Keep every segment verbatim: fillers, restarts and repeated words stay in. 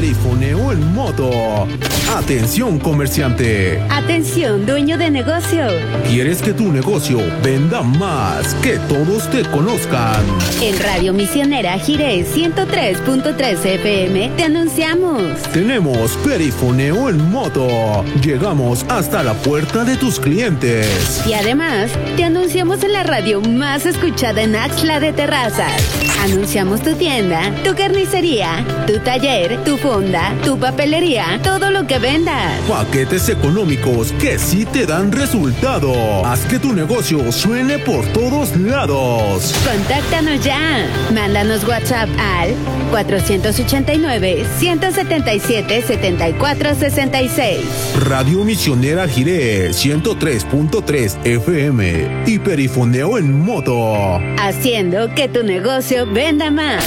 Perifoneo en moto. Atención, comerciante. Atención, dueño de negocio. ¿Quieres que tu negocio venda más, que todos te conozcan? En Radio Misionera Jiré ciento tres punto tres F M te anunciamos. Tenemos Perifoneo en moto. Llegamos hasta la puerta de tus clientes. Y además, te anunciamos en la radio más escuchada en Axtla de Terrazas. Anunciamos tu tienda, tu carnicería, tu taller, tu fonda, tu papelería, todo lo que vendas. Paquetes económicos que sí te dan resultado. Haz que tu negocio suene por todos lados. Contáctanos ya. Mándanos WhatsApp al cuatro ocho nueve, uno siete siete, siete cuatro seis seis. Radio Misionera Jiré ciento tres punto tres F M y Perifoneo en moto. Haciendo que tu negocio venda más.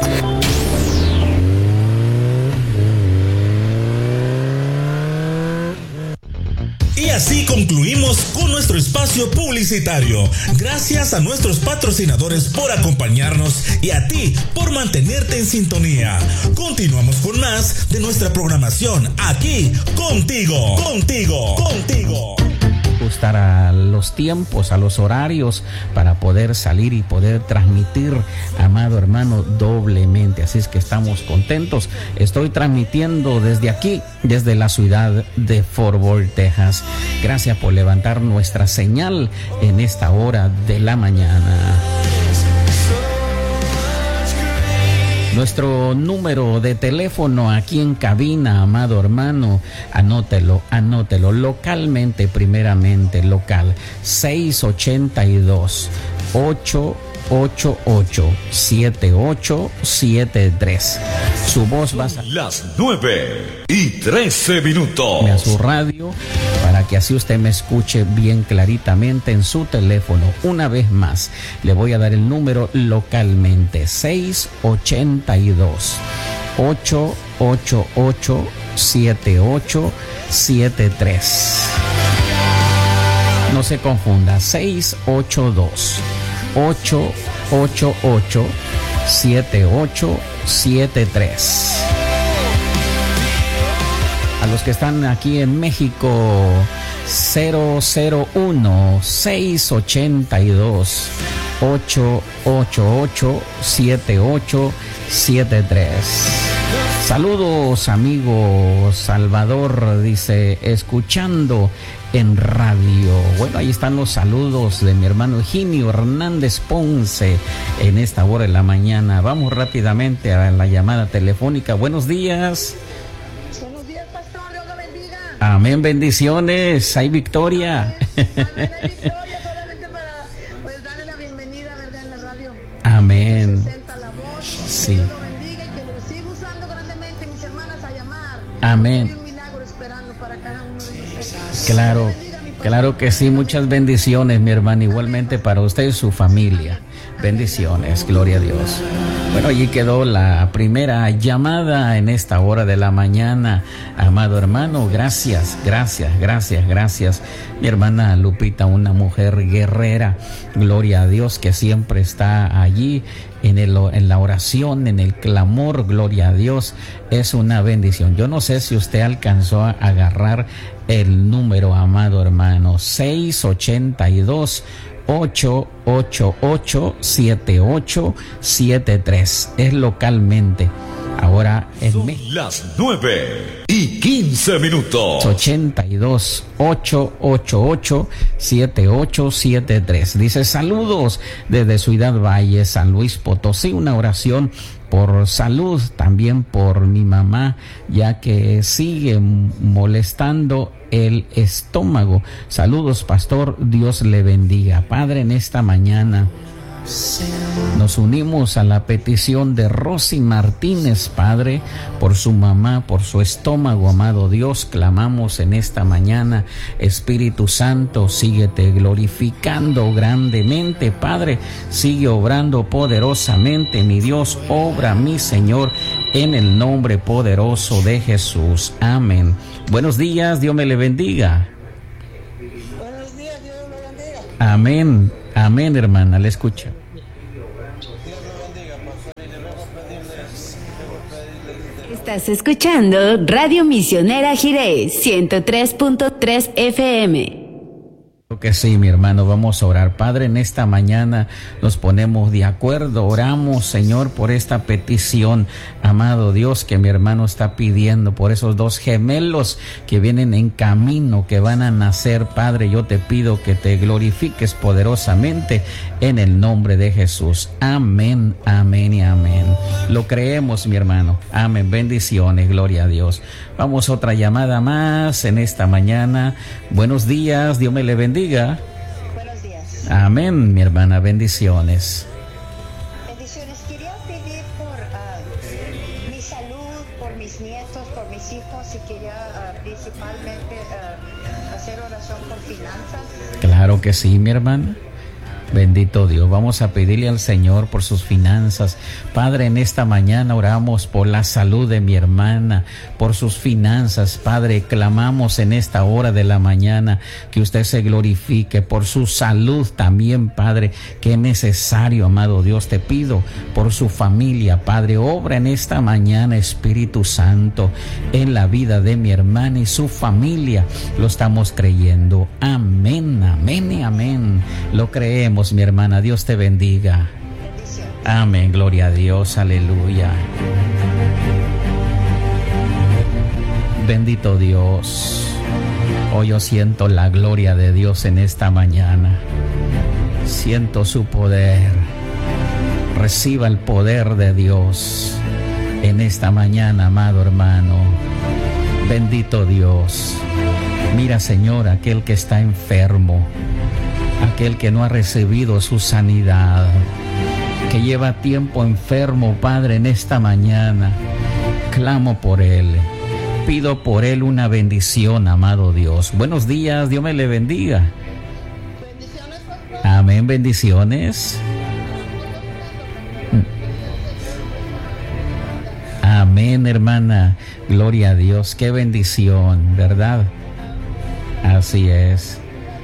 Y así concluimos con nuestro espacio publicitario. Gracias a nuestros patrocinadores por acompañarnos y a ti por mantenerte en sintonía. Continuamos con más de nuestra programación aquí contigo, contigo, contigo. Ajustar a los tiempos, a los horarios para poder salir y poder transmitir, amado hermano, doblemente. Así es que estamos contentos. Estoy transmitiendo desde aquí, desde la ciudad de Fort Worth, Texas. Gracias por levantar nuestra señal en esta hora de la mañana. Nuestro número de teléfono aquí en cabina, amado hermano, anótelo, anótelo, localmente, primeramente, local, seis ocho dos, ocho ocho ocho, siete ocho siete tres. Su voz va a salir las nueve y trece minutos a su radio para que así usted me escuche bien claritamente en su teléfono. Una vez más, le voy a dar el número localmente, seis ocho dos, ocho ocho ocho, siete ocho siete tres. No se confunda, seis ocho dos, ocho ocho ocho, siete ocho siete tres. A los que están aquí en México, cero cero uno, seis ocho dos, ocho ocho ocho, siete ocho siete tres. Saludos, amigos. Salvador dice, escuchando en radio. Bueno, ahí están los saludos de mi hermano Eugenio Hernández Ponce en esta hora de la mañana. Vamos rápidamente a la llamada telefónica. Buenos días. Buenos días, pastor. Dios lo bendiga. Amén, bendiciones. Hay victoria. Amén, hay victoria. Solamente para pues, darle la bienvenida, ¿verdad? En la radio. Amén. Presenta la voz. Sí. Que Dios lo bendiga y que lo siga usando grandemente, mis hermanas, a llamar. Amén. Hay un milagro esperando para cada uno de nosotros. Claro, claro que sí. Muchas bendiciones, mi hermana. Igualmente para usted y su familia. Bendiciones, gloria a Dios. Bueno, allí quedó la primera llamada en esta hora de la mañana. Amado hermano, gracias, gracias, gracias, gracias. Mi hermana Lupita, una mujer guerrera, gloria a Dios, que siempre está allí en, el, en la oración, en el clamor, gloria a Dios. Es una bendición. Yo no sé si usted alcanzó a agarrar el número, amado hermano, seis ocho dos, ocho ocho ocho, siete ocho siete tres. Es localmente. Ahora en México. Las nueve y quince minutos. ochenta y dos, ocho ocho ocho, siete ocho siete tres. Dice, saludos desde Ciudad Valle, San Luis Potosí. Una oración por salud, también por mi mamá, ya que sigue molestando el estómago. Saludos, pastor, Dios le bendiga. Padre, en esta mañana nos unimos a la petición de Rosy Martínez, Padre, por su mamá, por su estómago, amado Dios. Clamamos en esta mañana, Espíritu Santo, síguete glorificando grandemente, Padre, sigue obrando poderosamente, mi Dios, obra, mi Señor, en el nombre poderoso de Jesús. Amén. Buenos días, Dios me le bendiga. Buenos días, Dios lo bendiga. Amén. Amén, hermana, le escucho. Dios lo bendiga, pastor, y debemos pedirles, debemos pedirles desde Estás escuchando Radio Misionera Jiré, ciento tres punto tres F M. Que sí, mi hermano, vamos a orar. Padre, en esta mañana nos ponemos de acuerdo, oramos, Señor, por esta petición, amado Dios, que mi hermano está pidiendo, por esos dos gemelos que vienen en camino, que van a nacer. Padre, yo te pido que te glorifiques poderosamente en el nombre de Jesús. Amén, amén y amén. Lo creemos, mi hermano. Amén, bendiciones, gloria a Dios. Vamos a otra llamada más en esta mañana. Buenos días, Dios me le bendiga. Buenos días. Amén, mi hermana, bendiciones. Bendiciones. Quería pedir por uh, mi salud, por mis nietos, por mis hijos y quería uh, principalmente uh, hacer oración por finanzas. Claro que sí, mi hermana. Bendito Dios, vamos a pedirle al Señor por sus finanzas. Padre, en esta mañana oramos por la salud de mi hermana, por sus finanzas. Padre, clamamos en esta hora de la mañana que usted se glorifique por su salud también, Padre, que es necesario, amado Dios. Te pido por su familia, Padre, obra en esta mañana, Espíritu Santo, en la vida de mi hermana y su familia. Lo estamos creyendo. Amén, amén y amén. Lo creemos, mi hermana. Dios te bendiga. Amén, gloria a Dios, aleluya. Bendito Dios. Hoy yo siento la gloria de Dios en esta mañana. Siento su poder. Reciba el poder de Dios en esta mañana, amado hermano. Bendito Dios. Mira, Señor, aquel que está enfermo, aquel que no ha recibido su sanidad, que lleva tiempo enfermo, Padre, en esta mañana, clamo por él, pido por él una bendición, amado Dios. Buenos días, Dios me le bendiga. Bendiciones, pastor. Amén, bendiciones. Amén, hermana, gloria a Dios, qué bendición, ¿verdad? Así es.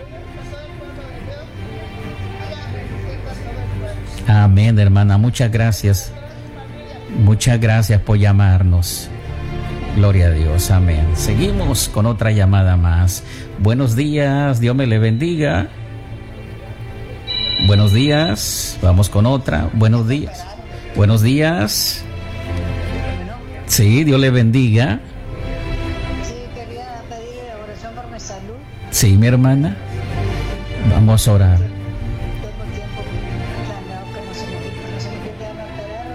Amén, hermana, muchas gracias. Muchas gracias por llamarnos. Gloria a Dios, amén. Seguimos con otra llamada más. Buenos días, Dios me le bendiga. Buenos días, vamos con otra. Buenos días. Buenos días. Sí, Dios le bendiga. Sí, quería pedir oración por mi salud. Sí, mi hermana. Vamos a orar. Tengo tiempo planeado que no se me no se me quede a operar.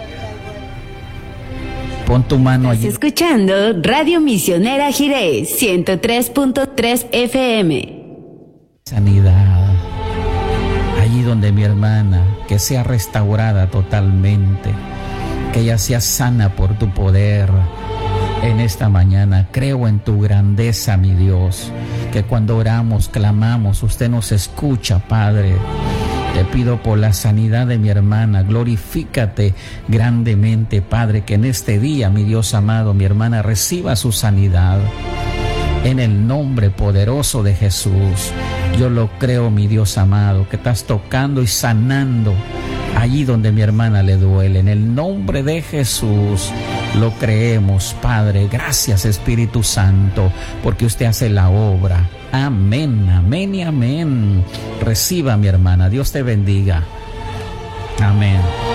Ahorita Pon tu mano Estás allí. escuchando Radio Misionera Jiré, ciento tres punto tres F M. Sanidad. Allí donde mi hermana, que sea restaurada totalmente, que ella sea sana por tu poder. En esta mañana creo en tu grandeza, mi Dios, que cuando oramos, clamamos, usted nos escucha, Padre. Te pido por la sanidad de mi hermana, glorifícate grandemente, Padre, que en este día, mi Dios amado, mi hermana reciba su sanidad. En el nombre poderoso de Jesús, yo lo creo, mi Dios amado, que estás tocando y sanando allí donde mi hermana le duele. En el nombre de Jesús lo creemos, Padre. Gracias, Espíritu Santo, porque usted hace la obra. Amén, amén y amén. Reciba, mi hermana. Dios te bendiga. Amén.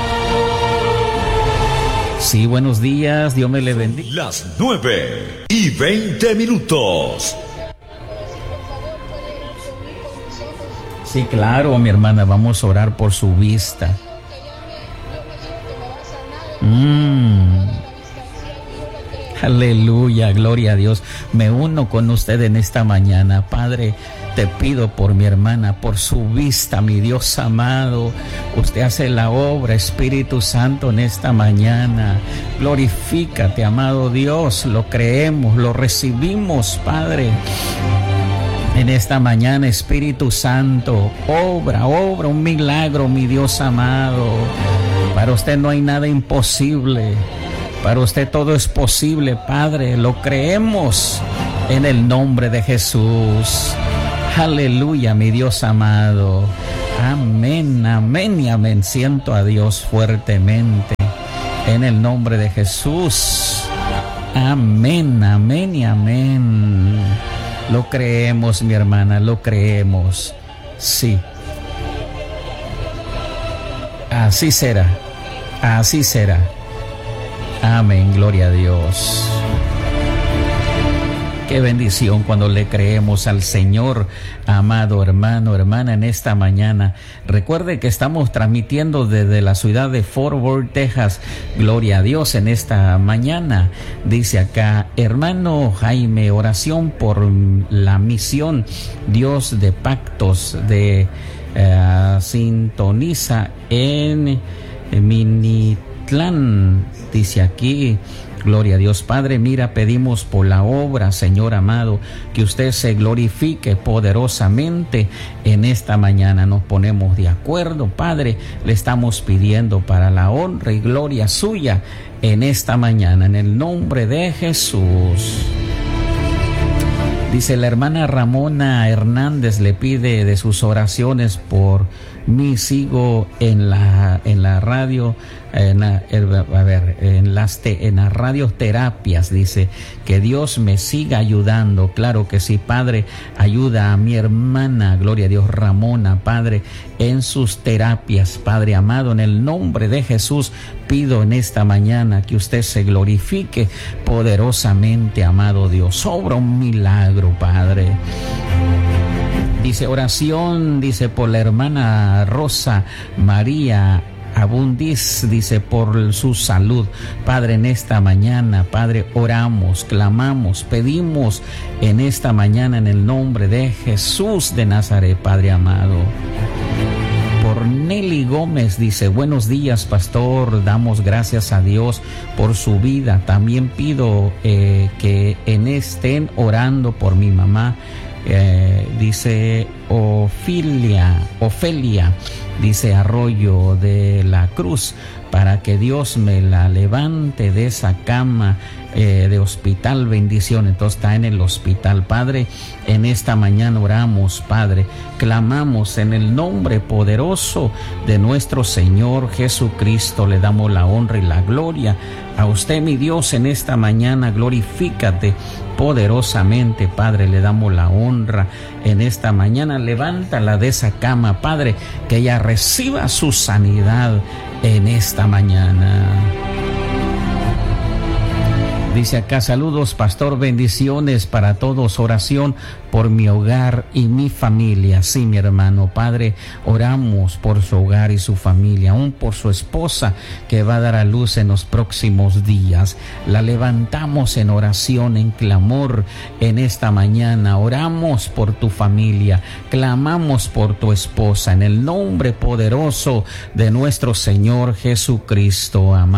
Sí, buenos días. Dios me le bendiga. Las nueve y veinte minutos. Sí, claro, mi hermana. Vamos a orar por su vista. Mm. Aleluya, gloria a Dios. Me uno con usted en esta mañana, Padre. Te pido por mi hermana, por su vista, mi Dios amado. Usted hace la obra, Espíritu Santo, en esta mañana. Glorifícate, amado Dios. Lo creemos, lo recibimos, Padre. En esta mañana, Espíritu Santo, obra, obra un milagro, mi Dios amado. Para usted no hay nada imposible. Para usted todo es posible, Padre. Lo creemos en el nombre de Jesús. Aleluya, mi Dios amado. Amén, amén y amén. Siento a Dios fuertemente. En el nombre de Jesús. Amén, amén y amén. Lo creemos, mi hermana, lo creemos. Sí. Así será, así será. Amén, gloria a Dios. Qué bendición cuando le creemos al Señor, amado hermano, hermana, en esta mañana. Recuerde que estamos transmitiendo desde la ciudad de Fort Worth, Texas. Gloria a Dios en esta mañana. Dice acá, hermano Jaime, oración por la misión Dios de Pactos de uh, sintoniza en Minitlán. Dice aquí, gloria a Dios. Padre, mira, pedimos por la obra, Señor amado, que usted se glorifique poderosamente en esta mañana. Nos ponemos de acuerdo, Padre, le estamos pidiendo para la honra y gloria suya en esta mañana, en el nombre de Jesús. Dice la hermana Ramona Hernández, le pide de sus oraciones por mí. Sigo en la en la radio, en la, a ver, en las te, en las radioterapias. Dice que Dios me siga ayudando. Claro que sí, Padre, ayuda a mi hermana, gloria a Dios, Ramona, Padre, en sus terapias, Padre amado, en el nombre de Jesús. Pido en esta mañana que usted se glorifique poderosamente, amado Dios. Obra un milagro, Padre. Dice oración, dice por la hermana Rosa María Abundis, dice por su salud. Padre, en esta mañana, Padre, oramos, clamamos, pedimos en esta mañana en el nombre de Jesús de Nazaret, Padre amado. Por Nelly Gómez, dice, buenos días, pastor, damos gracias a Dios por su vida. También pido eh, que en estén orando por mi mamá. Eh, dice Ofelia, Ofelia, dice Arroyo de la Cruz, para que Dios me la levante de esa cama eh, de hospital. Bendición. Entonces está en el hospital. Padre, en esta mañana oramos, Padre, clamamos en el nombre poderoso de nuestro Señor Jesucristo. Le damos la honra y la gloria a usted, mi Dios, en esta mañana. Glorifícate poderosamente, Padre, le damos la honra en esta mañana. Levántala de esa cama, Padre, que ella reciba su sanidad en esta mañana. Dice acá, saludos, pastor, bendiciones para todos, oración por mi hogar y mi familia. Sí, mi hermano, Padre, oramos por su hogar y su familia, aún por su esposa que va a dar a luz en los próximos días. La levantamos en oración, en clamor en esta mañana. Oramos por tu familia, clamamos por tu esposa en el nombre poderoso de nuestro Señor Jesucristo. Amén.